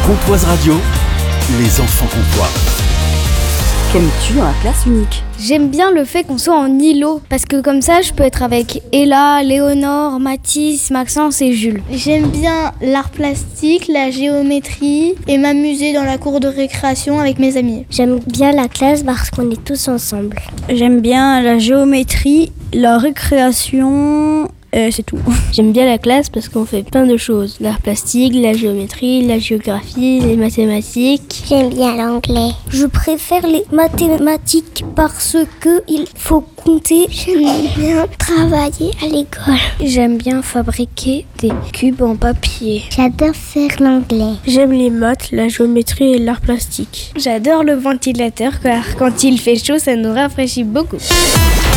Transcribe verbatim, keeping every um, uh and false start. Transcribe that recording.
Compoise Radio, les enfants compois. Qu'aimes-tu dans la classe unique ? J'aime bien le fait qu'on soit en îlot, parce que comme ça, je peux être avec Ella, Léonore, Mathis, Maxence et Jules. J'aime bien l'art plastique, la géométrie et m'amuser dans la cour de récréation avec mes amis. J'aime bien la classe parce qu'on est tous ensemble. J'aime bien la géométrie, la récréation... Euh, c'est tout. J'aime bien la classe parce qu'on fait plein de choses. L'art plastique, la géométrie, la géographie, les mathématiques. J'aime bien l'anglais. Je préfère les mathématiques parce que il faut compter. J'aime bien travailler à l'école. J'aime bien fabriquer des cubes en papier. J'adore faire l'anglais. J'aime les maths, la géométrie et l'art plastique. J'adore le ventilateur car quand il fait chaud, ça nous rafraîchit beaucoup.